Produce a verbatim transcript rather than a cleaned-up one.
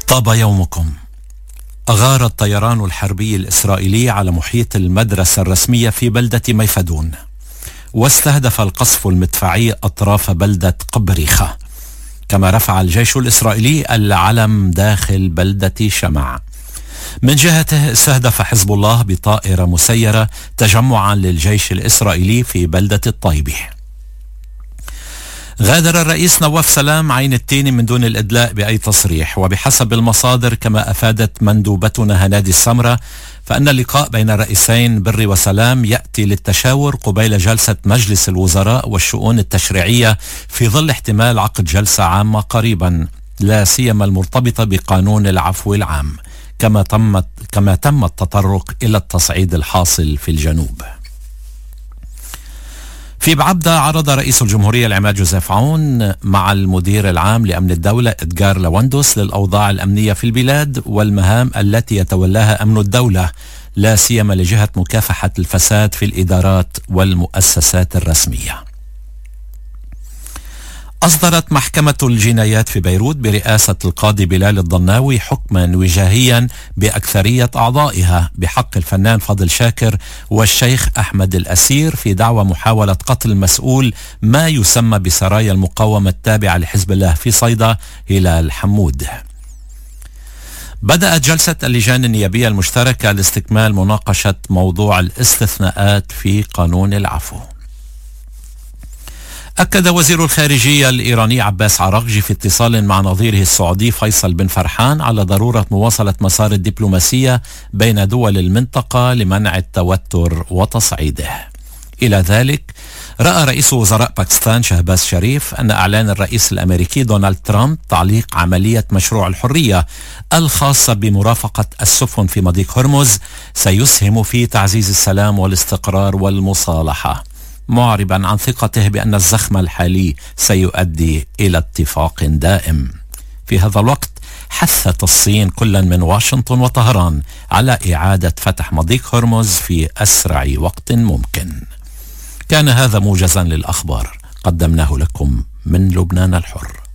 طاب يومكم. أغار الطيران الحربي الإسرائيلي على محيط المدرسة الرسمية في بلدة ميفدون، واستهدف القصف المدفعي أطراف بلدة قبريخة، كما رفع الجيش الإسرائيلي العلم داخل بلدة شمع. من جهته استهدف حزب الله بطائرة مسيرة تجمعا للجيش الإسرائيلي في بلدة الطيبة. غادر الرئيس نواف سلام عين التين من دون الإدلاء بأي تصريح، وبحسب المصادر كما أفادت مندوبتنا هنادي السمرة فأن اللقاء بين الرئيسين بري وسلام يأتي للتشاور قبيل جلسة مجلس الوزراء والشؤون التشريعية في ظل احتمال عقد جلسة عامة قريبا، لا سيما المرتبطة بقانون العفو العام، كما تمت كما تم التطرق إلى التصعيد الحاصل في الجنوب. في بعبدة عرض رئيس الجمهورية العماد جوزيف عون مع المدير العام لأمن الدولة إدغار لواندوس للأوضاع الأمنية في البلاد والمهام التي يتولاها أمن الدولة، لا سيما لجهة مكافحة الفساد في الإدارات والمؤسسات الرسمية. أصدرت محكمة الجنايات في بيروت برئاسة القاضي بلال الضناوي حكما وجاهيا بأكثرية أعضائها بحق الفنان فاضل شاكر والشيخ أحمد الأسير في دعوى محاولة قتل مسؤول ما يسمى بسرايا المقاومة التابعة لحزب الله في صيدا هلال حمود. بدأت جلسة اللجان النيابية المشتركة لاستكمال مناقشة موضوع الاستثناءات في قانون العفو. أكد وزير الخارجية الإيراني عباس عراقجي في اتصال مع نظيره السعودي فيصل بن فرحان على ضرورة مواصلة مسار الدبلوماسية بين دول المنطقة لمنع التوتر وتصعيده. إلى ذلك رأى رئيس وزراء باكستان شهباز شريف أن إعلان الرئيس الأمريكي دونالد ترامب تعليق عملية مشروع الحرية الخاصة بمرافقة السفن في مضيق هرمز سيسهم في تعزيز السلام والاستقرار والمصالحة، معربا عن ثقته بأن الزخم الحالي سيؤدي إلى اتفاق دائم. في هذا الوقت حثت الصين كلا من واشنطن وطهران على إعادة فتح مضيق هرمز في أسرع وقت ممكن. كان هذا موجزا للأخبار قدمناه لكم من لبنان الحر.